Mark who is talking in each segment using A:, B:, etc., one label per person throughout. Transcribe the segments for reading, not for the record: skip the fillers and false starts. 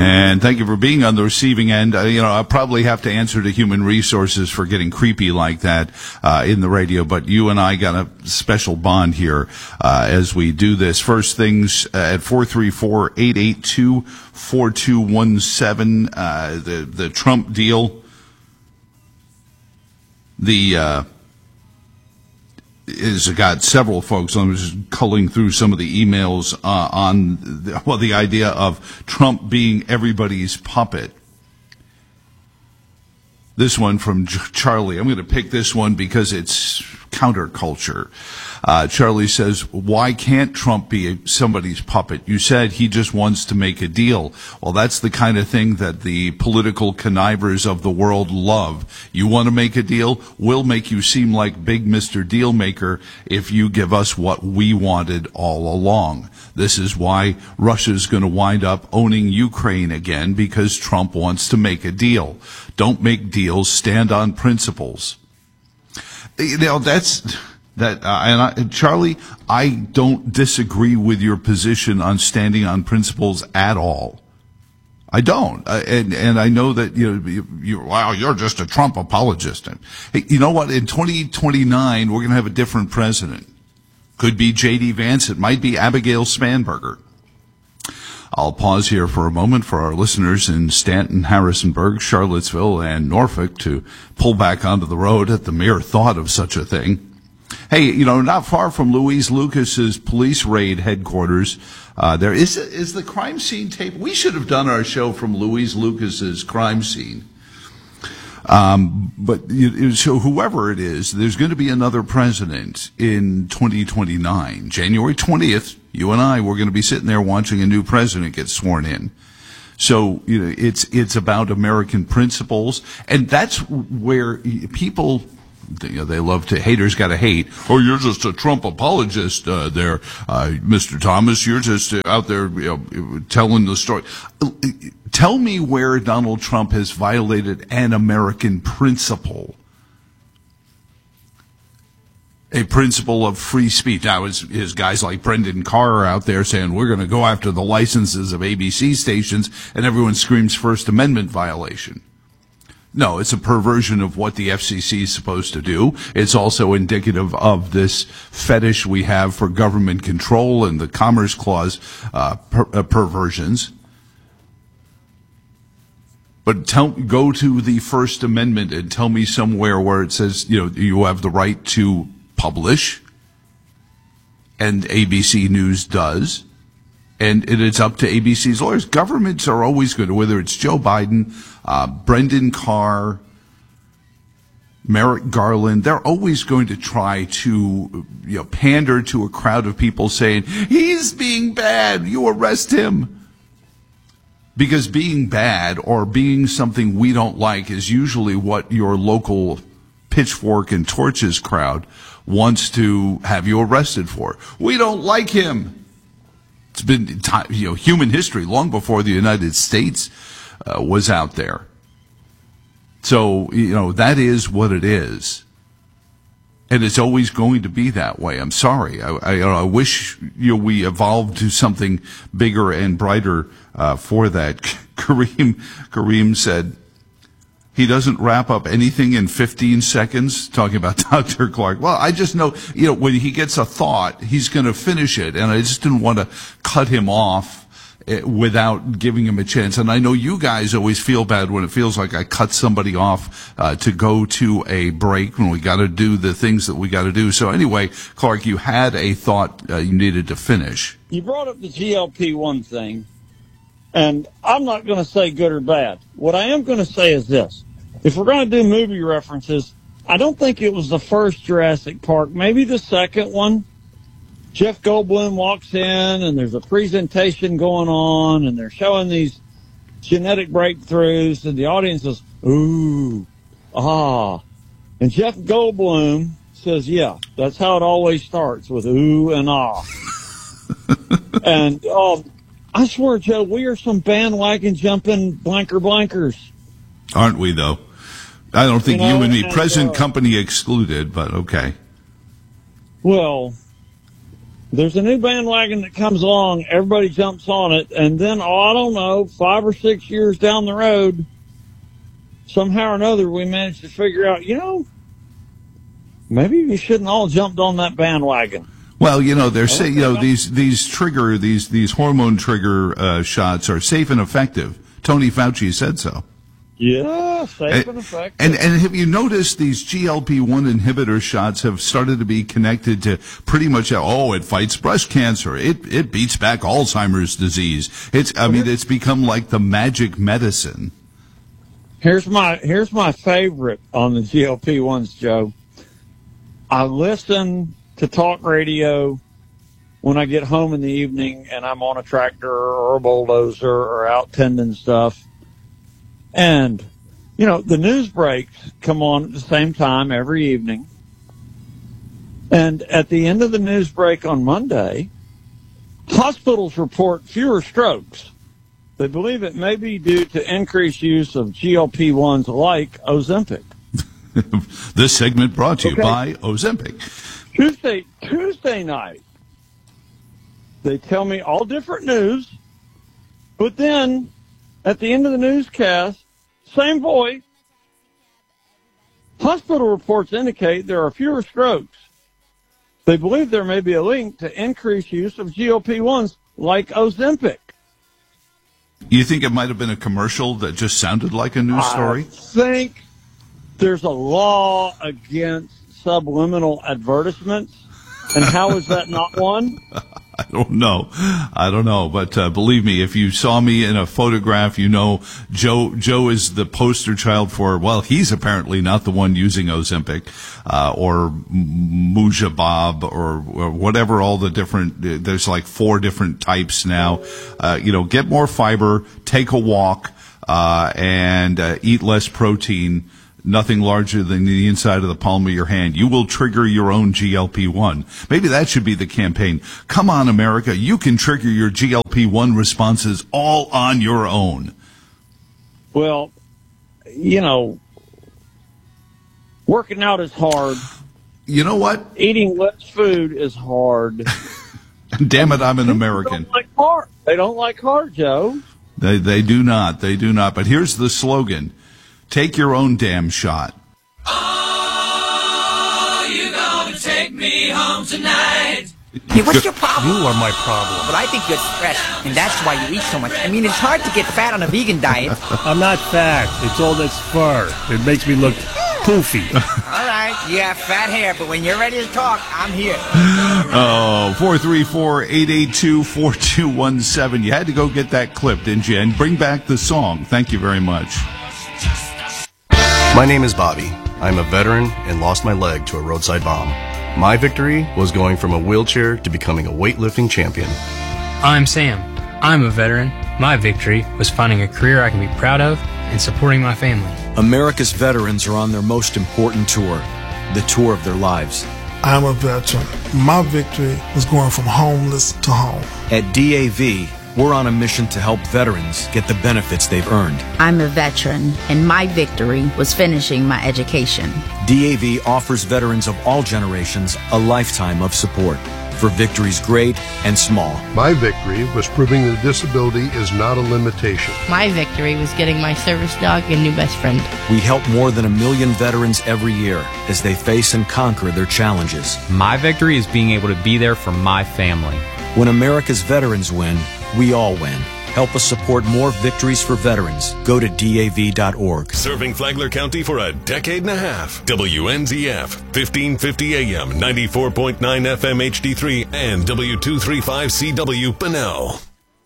A: And thank you for being on the receiving end. I'll probably have to answer to Human Resources for getting creepy like that in the radio, but you and I got a special bond here as we do this. First things at 434-882-4217, the Trump deal, is got several folks. I'm just culling through some of the emails on the idea of Trump being everybody's puppet. This one from Charlie. I'm going to pick this one because it's counterculture. Charlie says, why can't Trump be somebody's puppet? You said he just wants to make a deal. Well, that's the kind of thing that the political connivers of the world love. You want to make a deal? We'll make you seem like big Mr. Deal Maker if you give us what we wanted all along. This is why Russia's going to wind up owning Ukraine again, because Trump wants to make a deal. Don't make deals, stand on principles. Charlie, I don't disagree with your position on standing on principles at all. I don't, and I know that you're just a Trump apologist. Hey, you know what? In 2029, we're going to have a different president. Could be J.D. Vance. It might be Abigail Spanberger. I'll pause here for a moment for our listeners in Stanton, Harrisonburg, Charlottesville, and Norfolk to pull back onto the road at the mere thought of such a thing. Hey, not far from Louise Lucas's police raid headquarters, there is the crime scene tape. We should have done our show from Louise Lucas's crime scene. So whoever it is, there's going to be another president in 2029. January 20th, you and I, we're going to be sitting there watching a new president get sworn in. So, it's about American principles, and that's where people, they love to, haters gotta hate. Oh, you're just a Trump apologist, there, Mr. Thomas. You're just out there, telling the story. Tell me where Donald Trump has violated an American principle. A principle of free speech. Now, his guys like Brendan Carr out there saying we're going to go after the licenses of ABC stations, and everyone screams First Amendment violation. No, it's a perversion of what the FCC is supposed to do. It's also indicative of this fetish we have for government control and the Commerce Clause perversions. But go to the First Amendment and tell me somewhere where it says, you have the right to publish, and ABC News does, and it's up to ABC's lawyers. Governments are always going to, whether it's Joe Biden, Brendan Carr, Merrick Garland, they're always going to try to pander to a crowd of people saying, he's being bad, you arrest him. Because being bad or being something we don't like is usually what your local pitchfork and torches crowd wants to have you arrested for. We don't like him. It's been human history long before the United States was out there. So, that is what it is. And it's always going to be that way. I'm sorry. I wish we evolved to something bigger and brighter for that. Kareem said he doesn't wrap up anything in 15 seconds, talking about Dr. Clark. Well, I just know, when he gets a thought, he's going to finish it. And I just didn't want to cut him off without giving him a chance. And I know you guys always feel bad when it feels like I cut somebody off to go to a break when we got to do the things that we got to do. So anyway, Clark, you had a thought you needed to finish.
B: You brought up the GLP-1 thing, and I'm not going to say good or bad. What I am going to say is this. If we're going to do movie references, I don't think it was the first Jurassic Park, maybe the second one. Jeff Goldblum walks in, and there's a presentation going on, and they're showing these genetic breakthroughs, and the audience says, ooh, ah. And Jeff Goldblum says, yeah, that's how it always starts, with ooh and ah. And I swear, Joe, we are some bandwagon jumping blankers.
A: Aren't we, though? I don't think you and me, present company excluded, but okay.
B: Well, there's a new bandwagon that comes along, everybody jumps on it, and then, I don't know, 5 or 6 years down the road, somehow or another, we managed to figure out, maybe we shouldn't all jumped on that bandwagon.
A: Well, they're saying, these hormone trigger shots are safe and effective. Tony Fauci said so.
B: Yeah, safe and effective.
A: And have you noticed these GLP-1 inhibitor shots have started to be connected to pretty much, it fights breast cancer. It beats back Alzheimer's disease. It's become like the magic medicine.
B: Here's my favorite on the GLP-1s, Joe. I listen to talk radio when I get home in the evening and I'm on a tractor or a bulldozer or out tending stuff. And, the news breaks come on at the same time every evening. And at the end of the news break on Monday, hospitals report fewer strokes. They believe it may be due to increased use of GLP-1s like Ozempic.
A: This segment brought to you by Ozempic.
B: Tuesday night, they tell me all different news, but then at the end of the newscast, same voice, hospital reports indicate there are fewer strokes. They believe there may be a link to increased use of GLP-1s like Ozempic.
A: You think it might have been a commercial that just sounded like a news story?
B: I think there's a law against subliminal advertisements. And how is that not one?
A: I don't know. But believe me, if you saw me in a photograph, Joe is the poster child for, he's apparently not the one using Ozempic, or Mujibab, or whatever, all the different, there's like 4 different types now. Get more fiber, take a walk, and eat less protein. Nothing larger than the inside of the palm of your hand. You will trigger your own GLP-1. Maybe that should be the campaign. Come on, America. You can trigger your GLP-1 responses all on your own.
B: Well, working out is hard.
A: You know what?
B: Eating less food is hard.
A: Damn it, I'm an American.
B: They don't like hard. They don't like hard, Joe.
A: They do not. They do not. But here's the slogan. Take your own damn shot.
C: Oh, you gonna take me home tonight?
D: Hey, what's your problem?
E: You are my problem.
D: But I think you're stressed, and that's why you eat so much. It's hard to get fat on a vegan diet.
E: I'm not fat. It's all this fur. It makes me look poofy.
D: All right, you have fat hair, but when you're ready to talk, I'm here.
A: 434-882-4217. You had to go get that clip, didn't you? And bring back the song. Thank you very much.
F: My name is Bobby. I'm a veteran and lost my leg to a roadside bomb. My victory was going from a wheelchair to becoming a weightlifting champion.
G: I'm Sam. I'm a veteran. My victory was finding a career I can be proud of and supporting my family.
H: America's veterans are on their most important tour, the tour of their lives.
I: I'm a veteran. My victory was going from homeless to home.
H: At DAV, we're on a mission to help veterans get the benefits they've earned.
J: I'm a veteran, and my victory was finishing my education.
H: DAV offers veterans of all generations a lifetime of support for victories great and small.
K: My victory was proving that disability is not a limitation.
L: My victory was getting my service dog a new best friend.
H: We help more than 1 million veterans every year as they face and conquer their challenges.
M: My victory is being able to be there for my family.
H: When America's veterans win, we all win. Help us support more victories for veterans. Go to DAV.org.
N: Serving Flagler County for a decade and a half. WNZF, 1550 AM, 94.9 FM HD3, and W235CW Bunnell.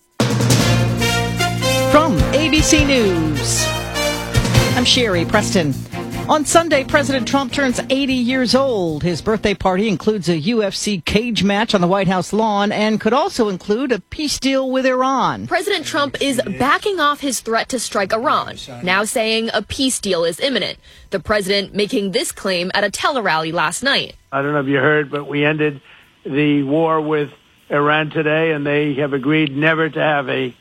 O: From ABC News, I'm Sherry Preston. On Sunday, President Trump turns 80 years old. His birthday party includes a UFC cage match on the White House lawn and could also include a peace deal with Iran.
P: President Trump is backing off his threat to strike Iran, now saying a peace deal is imminent. The president making this claim at a tele-rally last night.
Q: I don't know if you heard, but we ended the war with Iran today, and they have agreed never to have a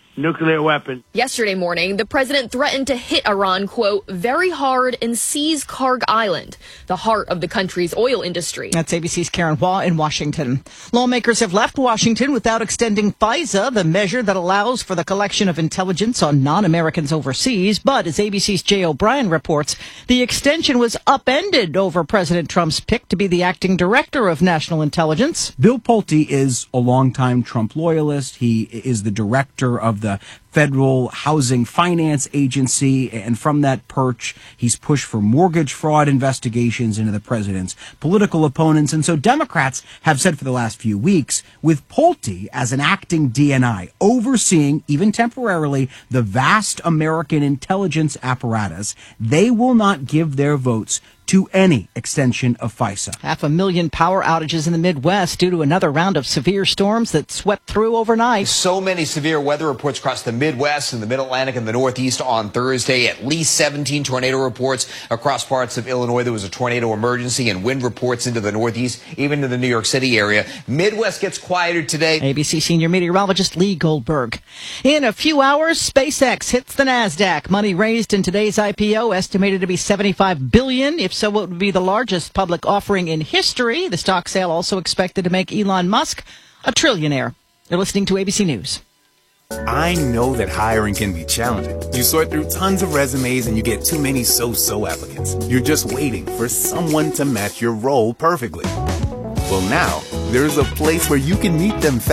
Q: nuclear weapon.
P: Yesterday morning, the president threatened to hit Iran, quote, very hard and seize Karg Island, the heart of the country's oil industry.
O: That's ABC's Karen Waugh in Washington. Lawmakers have left Washington without extending FISA, the measure that allows for the collection of intelligence on non-Americans overseas. But as ABC's Jay O'Brien reports, the extension was upended over President Trump's pick to be the acting director of national intelligence.
R: Bill Pulte is a longtime Trump loyalist. He is the director of the Federal Housing Finance Agency, and from that perch, he's pushed for mortgage fraud investigations into the president's political opponents. And so Democrats have said for the last few weeks, with Pulte as an acting DNI, overseeing, even temporarily, the vast American intelligence apparatus, they will not give their votes to any extension of FISA. 500,000 power outages in the Midwest due to another round of severe storms that swept through overnight.
S: So many severe weather reports across the Midwest and the Mid-Atlantic and the Northeast on Thursday. At least 17 tornado reports across parts of Illinois. There was a tornado emergency and wind reports into the Northeast, even to the New York City area. Midwest gets quieter today.
O: ABC senior meteorologist Lee Goldberg. In a few hours, SpaceX hits the NASDAQ. Money raised in today's IPO estimated to be $75 billion. If so, it would be the largest public offering in history. The stock sale also expected to make Elon Musk a trillionaire. You're listening to ABC News.
T: I know that hiring can be challenging. You sort through tons of resumes and you get too many so-so applicants. You're just waiting for someone to match your role perfectly. Well, now, there's a place where you can meet them fast.